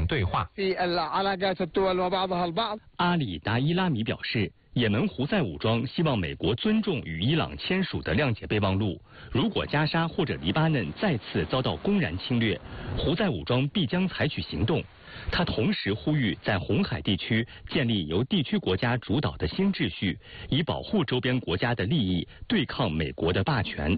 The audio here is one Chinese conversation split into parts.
对话。 阿里达伊拉米表示，也门胡塞武装希望美国尊重与伊朗签署的谅解备忘录。如果加沙或者黎巴嫩再次遭到公然侵略，胡塞武装必将采取行动。他同时呼吁在红海地区建立由地区国家主导的新秩序，以保护周边国家的利益，对抗美国的霸权。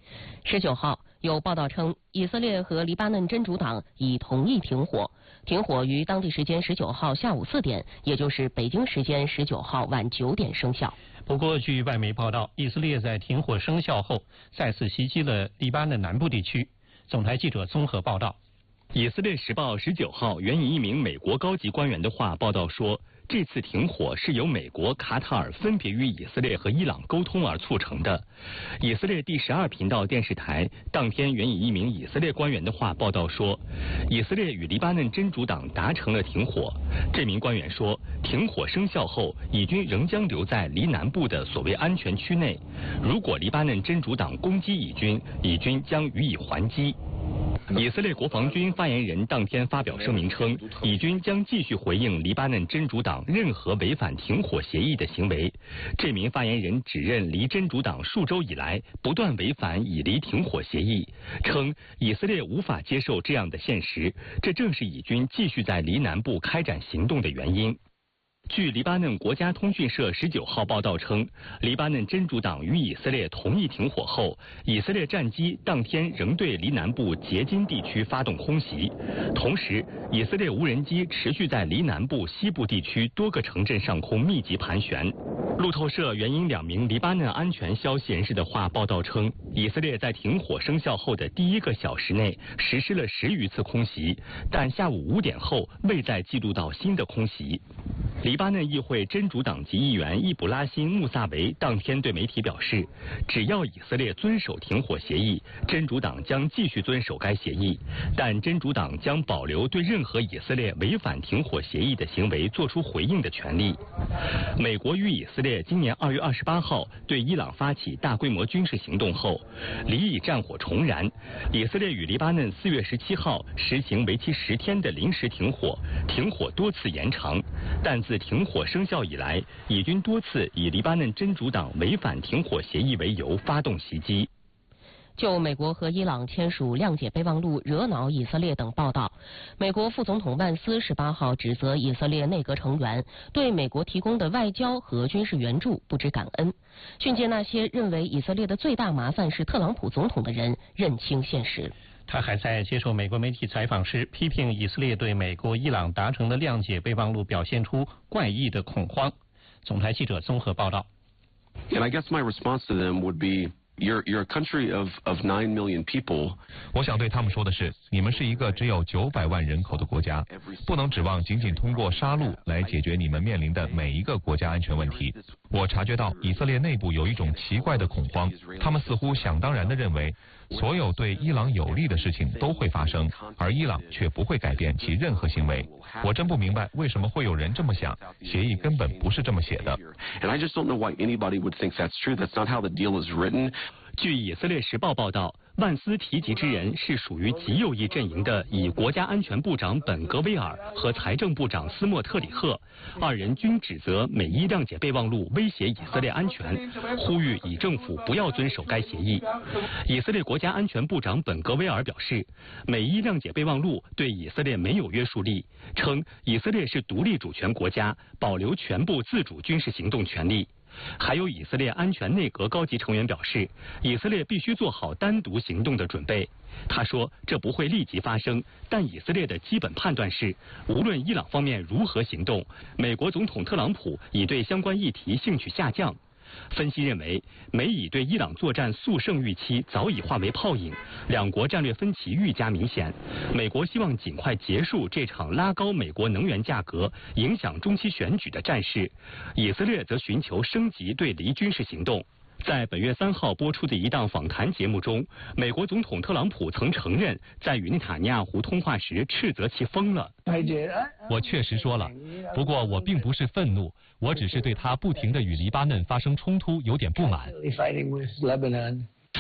19号，有报道称，以色列和黎巴嫩真主党已同意停火，停火于当地时间19号下午4点，也就是北京时间19号晚9点生效。 不过，据外媒报道，以色列在停火生效后再次袭击了黎巴嫩南部地区。总台记者综合报道。 以色列时报19号援引一名美国高级官员的话报道说，这次停火是由美国、卡塔尔分别与以色列和伊朗沟通而促成的。以色列第12频道电视台当天援引一名以色列官员的话报道说，以色列与黎巴嫩真主党达成了停火。这名官员说，停火生效后，以军仍将留在黎南部的所谓安全区内。如果黎巴嫩真主党攻击以军，以军将予以还击。以色列国防军发言人当天发表声明称，以军将继续回应黎巴嫩真主党任何违反停火协议的行为。这名发言人指认黎真主党数周以来不断违反以黎停火协议，称以色列无法接受这样的现实，这正是以军继续在黎南部开展行动的原因。据黎巴嫩国家通讯社19号报道称，黎巴嫩真主党与以色列同意停火后，以色列战机当天仍对黎南部杰金地区发动空袭，同时以色列无人机持续在黎南部西部地区多个城镇上空密集盘旋。路透社援引2名黎巴嫩安全消息人士的话报道称，以色列在停火生效后的第1个小时内实施了10余次空袭，但下午5点后未再记录到新的空袭。黎巴嫩议会真主党籍议员易卜拉欣·穆萨维当天对媒体表示，只要以色列遵守停火协议，真主党将继续遵守该协议，但真主党将保留对任何以色列违反停火协议的行为作出回应的权利。美国与以色列今年2月28号对伊朗发起大规模军事行动后，黎以战火重燃。以色列与黎巴嫩4月17号实行为期10天的临时停火，停火多次延长，但自停火生效以来，以军多次以黎巴嫩真主党违反停火协议为由发动袭击。 就美国和伊朗签署谅解备忘录惹恼以色列等报道，美国副总统万斯18号指责以色列内阁成员对美国提供的外交和军事援助不知感恩，训诫那些认为以色列的最大麻烦是特朗普总统的人认清现实。 他还在接受美国媒体采访时批评以色列对美国、伊朗达成的谅解备忘录表现出怪异的恐慌。总台记者综合报道。 And I guess my response to them would be, You're a country of 9 million people. 我想对他们说的是，你们是一个只有900万人口的国家，不能指望仅仅通过杀戮来解决你们面临的每一个国家安全问题。我察觉到以色列内部有一种奇怪的恐慌，他们似乎想当然地认为，所有对伊朗有利的事情都会发生，而伊朗却不会改变其任何行为。我真不明白为什么会有人这么想，协议根本不是这么写的。 And I just don't know why anybody would think that's true. That's not how the deal is written. 据以色列时报报道，万斯提及之人是属于极右翼阵营的以国家安全部长本格威尔和财政部长斯莫特里赫，二人均指责美伊谅解备忘录威胁以色列安全，呼吁以政府不要遵守该协议。以色列国家安全部长本格威尔表示，美伊谅解备忘录对以色列没有约束力，称以色列是独立主权国家，保留全部自主军事行动权利。还有以色列安全内阁高级成员表示，以色列必须做好单独行动的准备。他说，这不会立即发生，但以色列的基本判断是，无论伊朗方面如何行动，美国总统特朗普已对相关议题兴趣下降。分析认为，美以对伊朗作战速胜预期早已化为泡影，两国战略分歧愈加明显。美国希望尽快结束这场拉高美国能源价格、影响中期选举的战事，以色列则寻求升级对黎军事行动。在本月3号播出的一档访谈节目中，美国总统特朗普曾承认，在与内塔尼亚胡通话时斥责其疯了。 我确实说了，不过我并不是愤怒，我只是对他不停地与黎巴嫩发生冲突有点不满。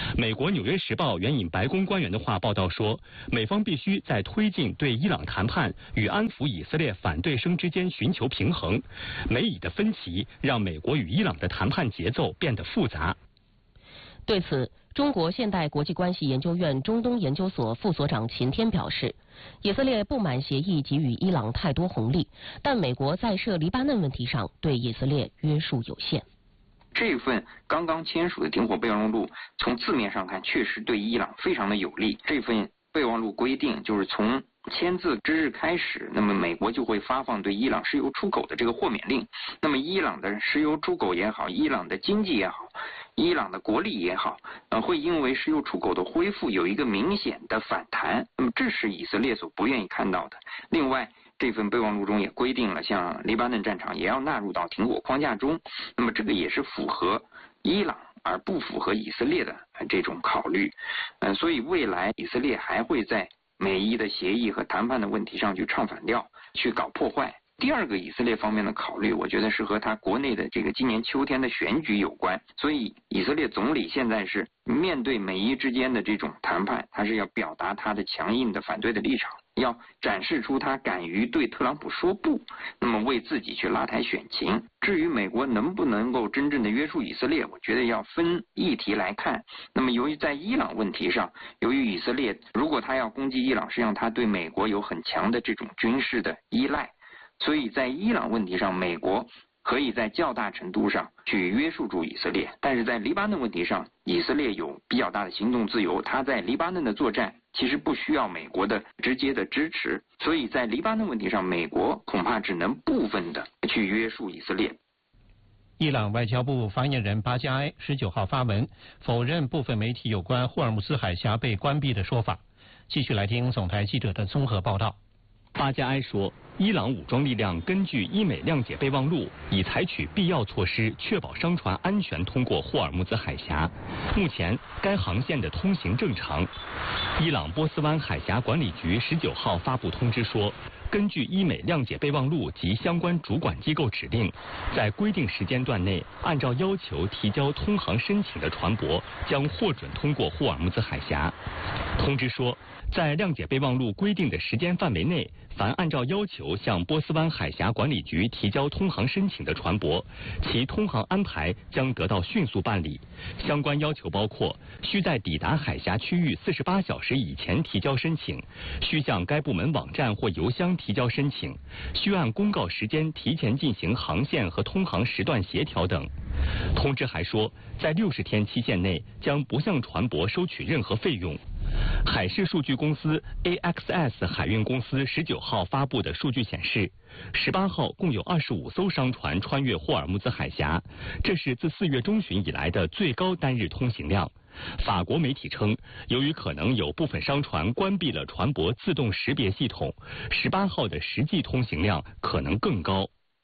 美国《纽约时报》援引白宫官员的话报道说，美方必须在推进对伊朗谈判与安抚以色列反对声之间寻求平衡。美以的分歧让美国与伊朗的谈判节奏变得复杂。 对此，中国现代国际关系研究院中东研究所副所长秦天表示，以色列不满协议给予伊朗太多红利，但美国在涉黎巴嫩问题上对以色列约束有限。 这份刚刚签署的停火备忘录，从字面上看确实对伊朗非常的有利。这份备忘录规定，就是从签字之日开始，那么美国就会发放对伊朗石油出口的这个豁免令。那么伊朗的石油出口也好，伊朗的经济也好，伊朗的国力也好，会因为石油出口的恢复有一个明显的反弹。那么这是以色列所不愿意看到的。另外，这份备忘录中也规定了，像黎巴嫩战场也要纳入到停火框架中。那么这个也是符合伊朗而不符合以色列的这种考虑。所以未来以色列还会在美伊的协议和谈判的问题上去唱反调，去搞破坏。第二个以色列方面的考虑，我觉得是和他国内的这个今年秋天的选举有关。所以以色列总理现在是面对美伊之间的这种谈判，他是要表达他的强硬的反对的立场，要展示出他敢于对特朗普说不，那么为自己去拉抬选情。至于美国能不能够真正的约束以色列，我觉得要分议题来看。那么由于在伊朗问题上，由于以色列如果他要攻击伊朗，实际上他对美国有很强的这种军事的依赖，所以在伊朗问题上，美国可以在较大程度上去约束住以色列。但是在黎巴嫩问题上，以色列有比较大的行动自由，他在黎巴嫩的作战其实不需要美国的直接的支持，所以在黎巴嫩问题上，美国恐怕只能部分的去约束以色列。 伊朗外交部发言人巴加埃19号发文否认部分媒体有关霍尔木兹海峡被关闭的说法。继续来听总台记者的综合报道。 巴加埃说，伊朗武装力量根据伊美谅解备忘录，已采取必要措施，确保商船安全通过霍尔木兹海峡。目前，该航线的通行正常。伊朗波斯湾海峡管理局19号发布通知说，根据伊美谅解备忘录及相关主管机构指令，在规定时间段内，按照要求提交通航申请的船舶将获准通过霍尔木兹海峡。通知说，在谅解备忘录规定的时间范围内，凡按照要求向波斯湾海峡管理局提交通航申请的船舶，其通航安排将得到迅速办理。相关要求包括：需在抵达海峡区域48小时以前提交申请，需向该部门网站或邮箱提交申请，需按公告时间提前进行航线和通航时段协调等。通知还说，在60天期限内将不向船舶收取任何费用。海事数据公司 AXS 海运公司19号发布的数据显示，18号共有25艘商船穿越霍尔木兹海峡，这是自4月中旬以来的最高单日通行量。法国媒体称，由于可能有部分商船关闭了船舶自动识别系统，18号的实际通行量可能更高。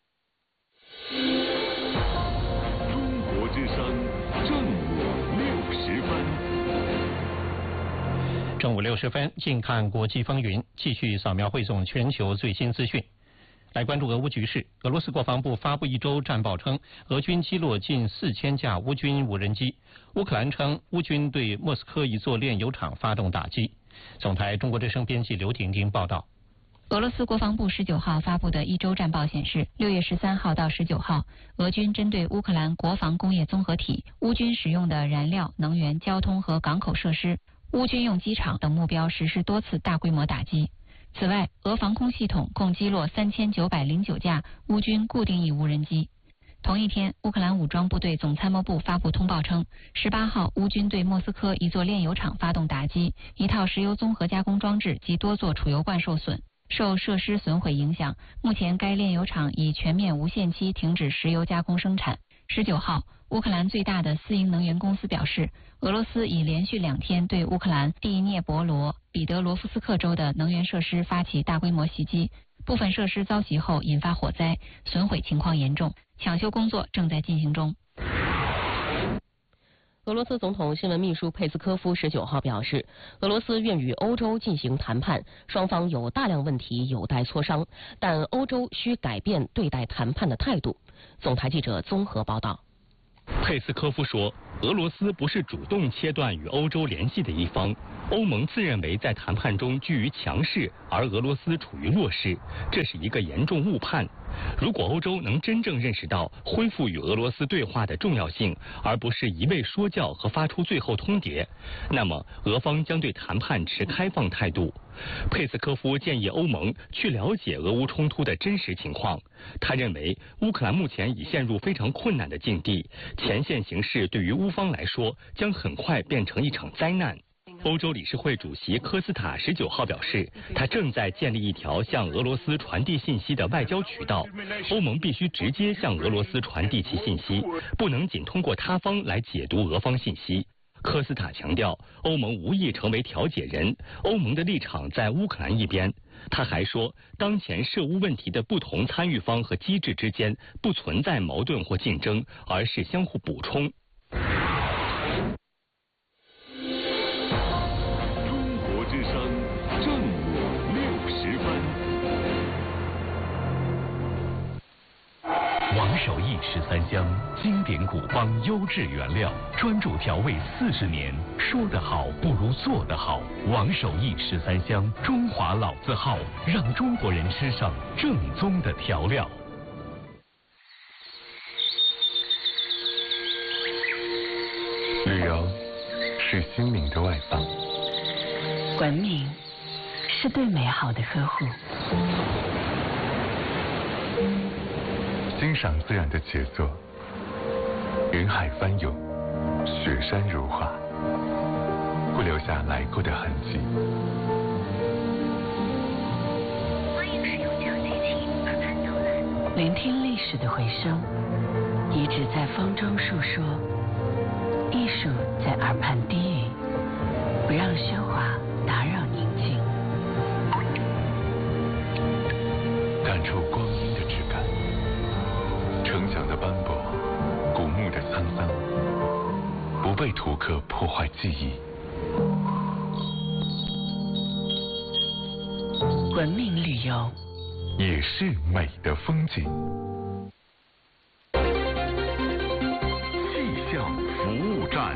中国之声正午60分。 正午60分，近看国际风云，继续扫描汇总全球最新资讯。来关注俄乌局势。俄罗斯国防部发布一周战报称，俄军击落近4000架乌军无人机。乌克兰称，乌军对莫斯科一座炼油厂发动打击。总台中国之声编辑刘婷婷报道。 俄罗斯国防部19号发布的一周战报显示，6月13号到19号，俄军针对乌克兰国防工业综合体、乌军使用的燃料、能源、交通和港口设施、乌军用机场等目标实施多次大规模打击。此外，俄防空系统共击落3909架乌军固定翼无人机。同一天，乌克兰武装部队总参谋部发布通报称，18号乌军对莫斯科一座炼油厂发动打击，一套石油综合加工装置及多座储油罐受损。受设施损毁影响，目前该炼油厂已全面无限期停止石油加工生产。19号，乌克兰最大的私营能源公司表示，俄罗斯已连续2天对乌克兰第聂伯罗、彼得罗夫斯克州的能源设施发起大规模袭击，部分设施遭袭后引发火灾，损毁情况严重，抢修工作正在进行中。 俄罗斯总统新闻秘书佩斯科夫19号表示，俄罗斯愿与欧洲进行谈判，双方有大量问题有待磋商，但欧洲需改变对待谈判的态度。总台记者综合报道。 佩斯科夫说， 俄罗斯不是主动切断与欧洲联系的一方，欧盟自认为在谈判中居于强势，而俄罗斯处于弱势，这是一个严重误判。如果欧洲能真正认识到恢复与俄罗斯对话的重要性，而不是一味说教和发出最后通牒，那么俄方将对谈判持开放态度。佩斯科夫建议欧盟去了解俄乌冲突的真实情况。他认为乌克兰目前已陷入非常困难的境地，前线形势对于乌方来说将很快变成一场灾难。欧洲理事会主席科斯塔19号表示，他正在建立一条向俄罗斯传递信息的外交渠道，欧盟必须直接向俄罗斯传递其信息，不能仅通过他方来解读俄方信息。科斯塔强调，欧盟无意成为调解人，欧盟的立场在乌克兰一边。他还说，当前涉乌问题的不同参与方和机制之间不存在矛盾或竞争，而是相互补充。 中国之声正午60分。 王守义13香，经典古方，优质原料，专注调味40年。说得好不如做得好。王守义13香，中华老字号，让中国人吃上正宗的调料。 旅游是心灵的外放， 文明是对美好的呵护。 欣赏自然的杰作，云海翻涌，雪山如画，不留下来过的痕迹。 欢迎使用讲解器耳畔导览，聆听历史的回声，遗址在风中述说，艺术在耳畔低语，不让喧哗打扰宁静。 感触光阴的质感，城墙的斑驳，古墓的沧桑，不被图刻破坏记忆。 文明旅游也是美的风景。 气象服务站。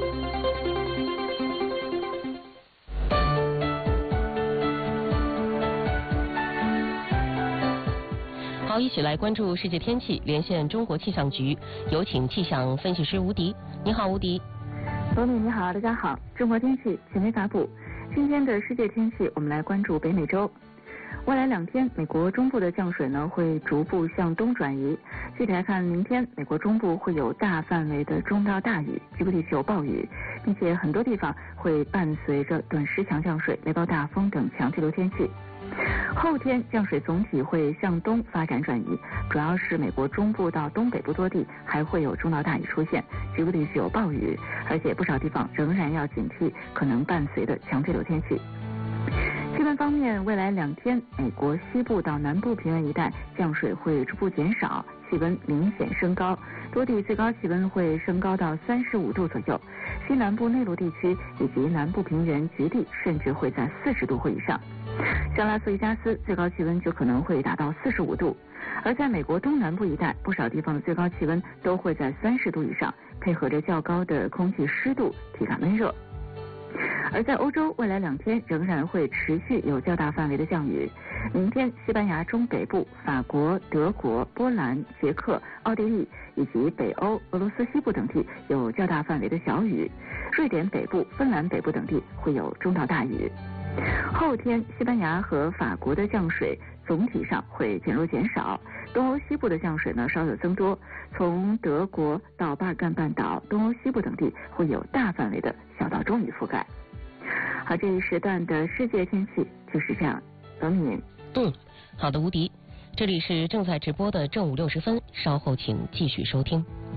好，一起来关注世界天气，连线中国气象局，有请气象分析师吴迪。你好，吴迪。 罗米你好，大家好。中国天气权威发布，今天的世界天气，我们来关注北美洲。未来2天，美国中部的降水呢会逐步向东转移。具体来看，明天美国中部会有大范围的中到大雨，局部地区有暴雨，并且很多地方会伴随着短时强降水、雷暴大风等强气流天气。后天降水总体会向东发展转移，主要是美国中部到东北部多地还会有中到大雨出现，局部地区有暴雨，而且不少地方仍然要警惕可能伴随的强对流天气。气温方面，未来2天，美国西部到南部平原一带降水会逐步减少，气温明显升高，多地最高气温会升高到35度左右，西南部内陆地区以及南部平原局地甚至会在40度或以上。像拉斯维加斯最高气温就可能会达到45度，而在美国东南部一带，不少地方的最高气温都会在30度以上，配合着较高的空气湿度，体感温热。而在欧洲，未来2天仍然会持续有较大范围的降雨。明天，西班牙中北部、法国、德国、波兰、捷克、奥地利以及北欧、俄罗斯西部等地有较大范围的小雨，瑞典北部、芬兰北部等地会有中到大雨。后天，西班牙和法国的降水总体上会减弱减少，东欧西部的降水呢稍有增多，从德国到巴尔干半岛、东欧西部等地会有大范围的小到中雨覆盖。好，这一时段的世界天气就是这样。罗敏。 好的，吴迪，这里是正在直播的正午60分，稍后请继续收听。